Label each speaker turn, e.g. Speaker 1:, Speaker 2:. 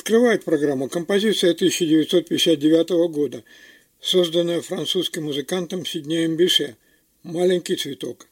Speaker 1: Открывает программу композиция 1959 года, созданная французским музыкантом Сиднеем Беше «Маленький цветок».